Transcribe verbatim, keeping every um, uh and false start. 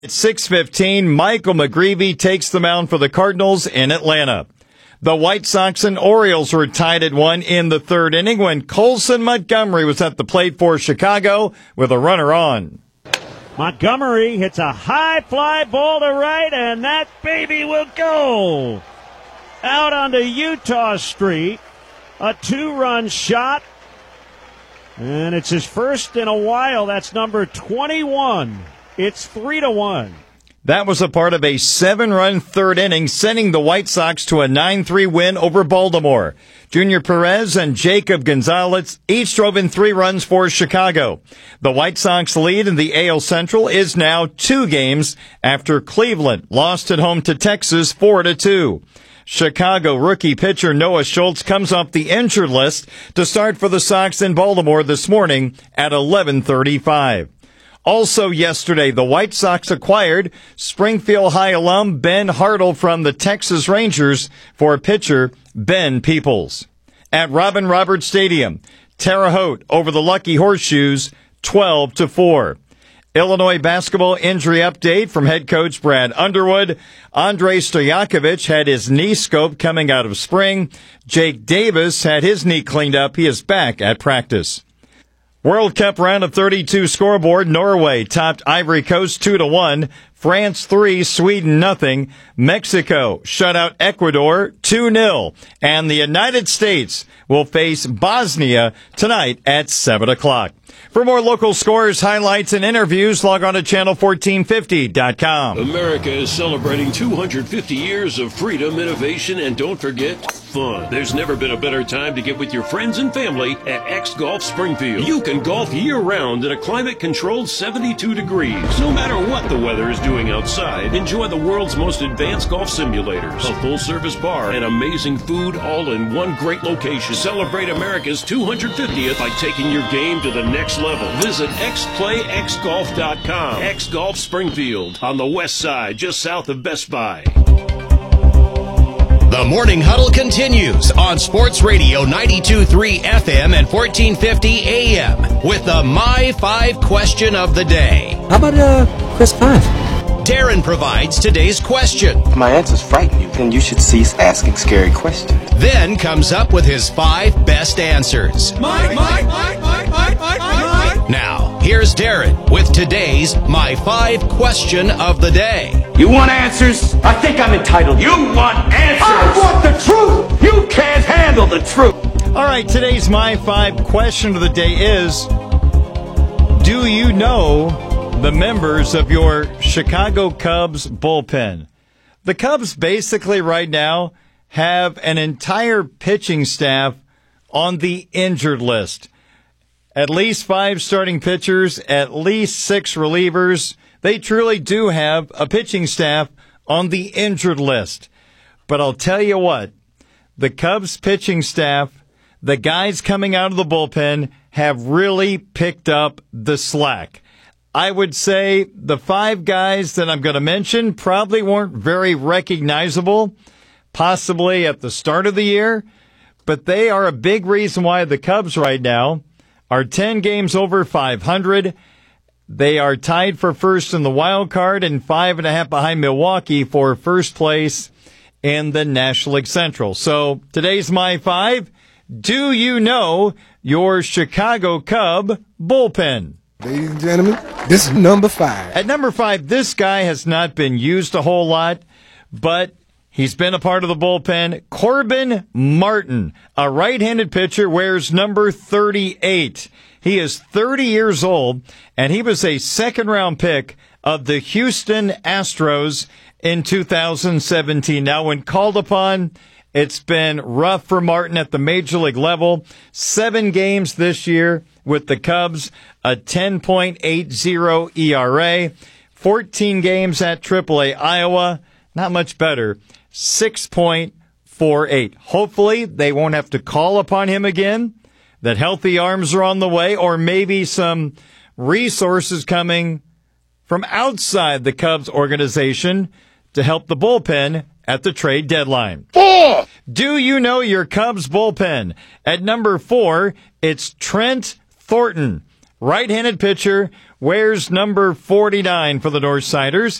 At six fifteen, Michael McGreevy takes the mound for the Cardinals in Atlanta. The White Sox and Orioles were tied at one in the third inning when Colson Montgomery was at the plate for Chicago with a runner on. Montgomery hits a high fly ball to right, and that baby will go out onto Utah Street. A two-run shot, and it's his first in a while. That's number twenty-one. It's three to one. That was a part of a seven-run third inning, sending the White Sox to a nine three win over Baltimore. Junior Perez and Jacob Gonzalez each drove in three runs for Chicago. The White Sox lead in the A L Central is now two games after Cleveland lost at home to Texas four to two. Chicago rookie pitcher Noah Schultz comes off the injured list to start for the Sox in Baltimore this morning at eleven thirty-five. Also yesterday, the White Sox acquired Springfield High alum Ben Hartle from the Texas Rangers for pitcher Ben Peoples. At Robin Roberts Stadium, Terre Haute over the Lucky Horseshoes, twelve to four. Illinois basketball injury update from head coach Brad Underwood. Andrei Stojakovic had his knee scoped coming out of spring. Jake Davis had his knee cleaned up. He is back at practice. World Cup round of thirty-two scoreboard. Norway topped Ivory Coast two to one. France three, Sweden nothing. Mexico shut out Ecuador two nil. And the United States will face Bosnia tonight at seven o'clock. For more local scores, highlights, and interviews, log on to channel fourteen fifty dot com. America is celebrating two hundred fifty years of freedom, innovation, and don't forget, fun. There's never been a better time to get with your friends and family at X Golf Springfield. You can golf year-round in a climate-controlled seventy-two degrees. No matter what the weather is doing outside, enjoy the world's most advanced golf simulators, a full-service bar, and amazing food all in one great location. Celebrate America's two hundred fiftieth by taking your game to the next level. Visit x play x golf dot com. X Golf Springfield on the west side, just south of Best Buy. The Morning Huddle continues on Sports Radio ninety-two point three F M and fourteen fifty A M with the My Five question of the day. How about uh, Chris Five? Darren provides today's question. My answers frighten you, then you should cease asking scary questions. Then comes up with his five best answers. Mike, Mike, Mike, Mike, Mike, Mike, Mike. Now, here's Darren with today's My Five question of the day. You want answers? I think I'm entitled. You want answers? I want the truth! You can't handle the truth! All right, today's My Five question of the day is, do you know the members of your Chicago Cubs bullpen? The Cubs basically right now have an entire pitching staff on the injured list. At least five starting pitchers, at least six relievers. They truly do have a pitching staff on the injured list. But I'll tell you what, the Cubs pitching staff, the guys coming out of the bullpen, have really picked up the slack. I would say the five guys that I'm going to mention probably weren't very recognizable, possibly at the start of the year, but they are a big reason why the Cubs right now are ten games over five hundred. They are tied for first in the wild card and five and a half behind Milwaukee for first place in the National League Central. So today's My Five. Do you know your Chicago Cub bullpen? Ladies and gentlemen, this is number five. At number five, this guy has not been used a whole lot, but he's been a part of the bullpen. Corbin Martin, a right-handed pitcher, wears number thirty-eight. He is thirty years old, and he was a second-round pick of the Houston Astros in two thousand seventeen. Now, when called upon, it's been rough for Martin at the major league level. Seven games this year with the Cubs, a ten point eight oh E R A. fourteen games at triple A Iowa, not much better, six point four eight. Hopefully they won't have to call upon him again, that healthy arms are on the way, or maybe some resources coming from outside the Cubs organization to help the bullpen at the trade deadline. Four! Do you know your Cubs bullpen? At number four, it's Trent Thornton, right-handed pitcher, wears number forty-nine for the Northsiders.